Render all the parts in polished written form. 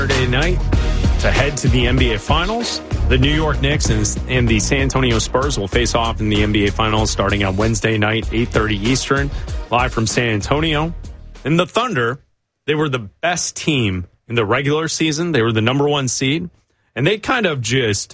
Saturday night to head to the NBA Finals. The New York Knicks and the San Antonio Spurs will face off in the NBA Finals starting on Wednesday night, 8:30 Eastern, live from San Antonio. And the Thunder, they were the best team in the regular season. They were the number one seed, and they kind of just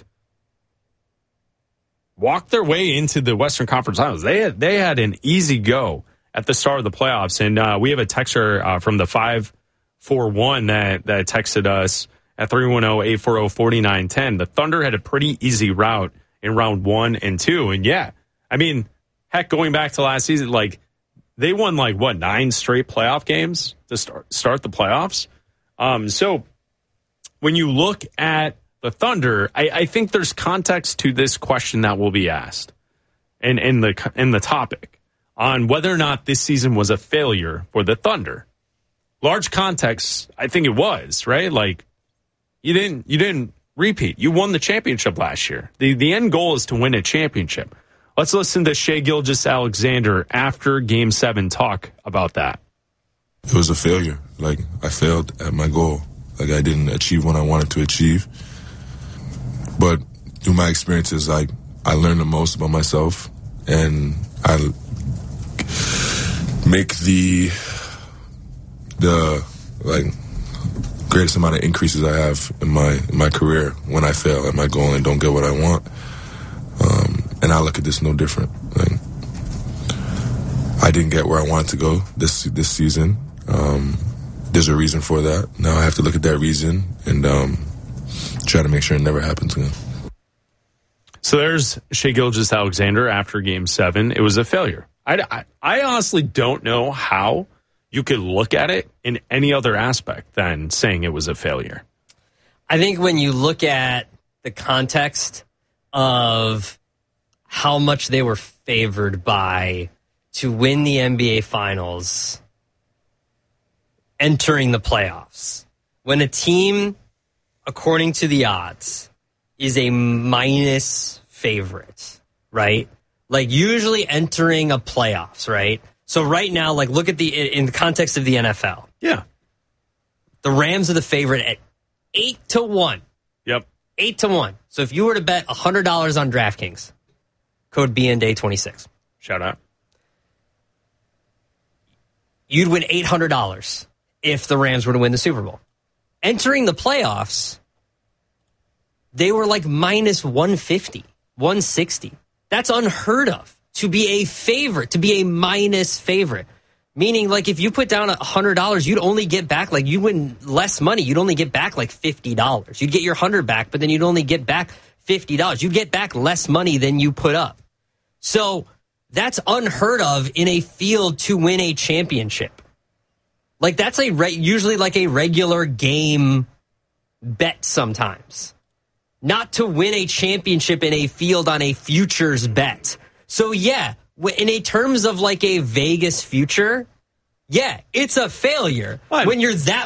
walked their way into the Western Conference Finals. They had an easy go at the start of the playoffs, and we have a texter from the 541 that texted us at 310-840-4910. The Thunder had a pretty easy route in round 1 and 2. And yeah, I mean, heck, going back to last season, like they won 9 straight playoff games to start the playoffs. So when you look at the Thunder, I think there's context to this question that will be asked and in the topic on whether or not this season was a failure for the Thunder. Large context, I think it was, right? Like, you didn't repeat. You won the championship last year. The end goal is to win a championship. Let's listen to Shai Gilgeous-Alexander after Game 7 talk about that. It was a failure. Like, I failed at my goal. Like, I didn't achieve what I wanted to achieve. But through my experiences, I learned the most about myself, and I make the greatest amount of increases I have in my career when I fail at my goal and don't get what I want. And I look at this no different. Like, I didn't get where I wanted to go this season. There's a reason for that. Now I have to look at that reason and try to make sure it never happens again. So there's Shai Gilgeous-Alexander after Game 7. It was a failure. I honestly don't know how you could look at it in any other aspect than saying it was a failure. I think when you look at the context of how much they were favored by to win the NBA Finals entering the playoffs, when a team, according to the odds, is a minus favorite, right? Like usually entering a playoffs, right? So right now, like look at in the context of the NFL. Yeah. The Rams are the favorite at 8-1. Yep. 8-1. So if you were to bet $100 on DraftKings, code BNDay26. Shout out. You'd win $800 if the Rams were to win the Super Bowl. Entering the playoffs, they were like minus 150, 160. That's unheard of. To be a favorite, to be a minus favorite. Meaning, like, if you put down $100, you'd only get back, like, you win less money. You'd only get back, like, $50. You'd get your 100 back, but then you'd only get back $50. You'd get back less money than you put up. So, that's unheard of in a field to win a championship. Like, that's usually like a regular game bet sometimes. Not to win a championship in a field on a futures bet. So, yeah, in a terms of like a Vegas future, yeah, it's a failure when you're that